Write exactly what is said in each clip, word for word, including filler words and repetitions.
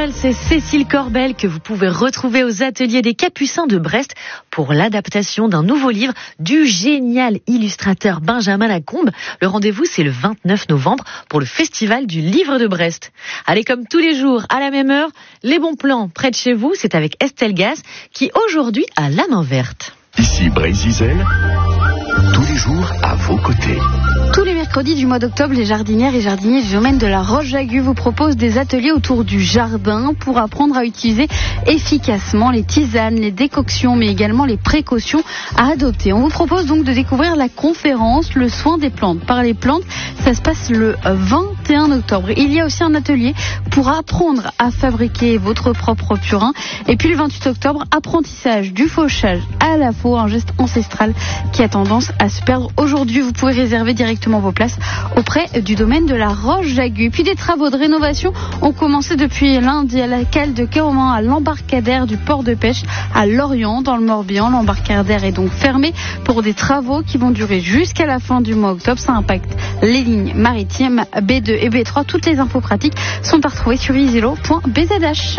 elle, c'est Cécile Corbel que vous pouvez retrouver aux ateliers des Capucins de Brest pour l'adaptation d'un nouveau livre du génial illustrateur Benjamin Lacombe. Le rendez-vous, c'est le vingt-neuf novembre pour le Festival du Livre de Brest. Allez, comme tous les jours, à la même heure, les bons plans près de chez vous, c'est avec Estelle Gas qui aujourd'hui a la main verte. Ici Brésil, tous les jours à vos côtés. Tous les mercredis du mois d'octobre, les jardinières et jardiniers du domaine de la Roche-Jagu vous proposent des ateliers autour du jardin pour apprendre à utiliser efficacement les tisanes, les décoctions, mais également les précautions à adopter. On vous propose donc de découvrir la conférence Le soin des plantes par les plantes. Ça se passe le vingt et un octobre. Il y a aussi un atelier pour apprendre à fabriquer votre propre purin. Et puis le vingt-huit octobre, apprentissage du fauchage à la faux, un geste ancestral qui a tendance à se perdre aujourd'hui. Vous pouvez réserver directement vos places auprès du domaine de la Roche-Jagu. Et puis des travaux de rénovation ont commencé depuis lundi à la cale de Kéroman, à l'embarcadère du port de pêche à Lorient dans le Morbihan. L'embarcadère est donc fermé pour des travaux qui vont durer jusqu'à la fin du mois d'octobre. Ça impacte les lignes maritimes B deux et B trois. Toutes les infos pratiques sont à retrouver sur isilo point b z h.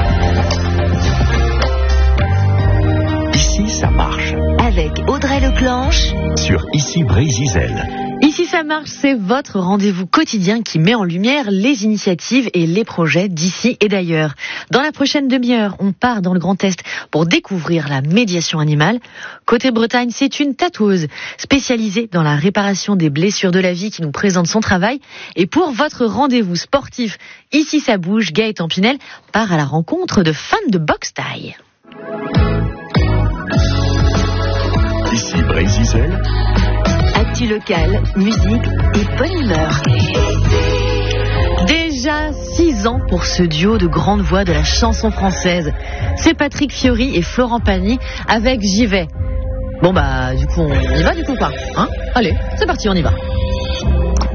Ici, ça marche. Avec Audrey Leclanche Sur Ici Brésil. Ici ça marche, c'est votre rendez-vous quotidien qui met en lumière les initiatives et les projets d'ici et d'ailleurs. Dans la prochaine demi-heure, on part dans le Grand Est pour découvrir la médiation animale. Côté Bretagne, c'est une tatoueuse spécialisée dans la réparation des blessures de la vie qui nous présente son travail. Et pour votre rendez-vous sportif, Ici ça bouge, Gaëtan Pinel part à la rencontre de fans de boxe thaï. Ici Brésil. Actu locale, musique et bonne humeur. Déjà six ans pour ce duo de grandes voix de la chanson française. C'est Patrick Fiori et Florent Pagny avec J'y vais. Bon bah du coup on y va du coup quoi, hein ? Allez, c'est parti, on y va.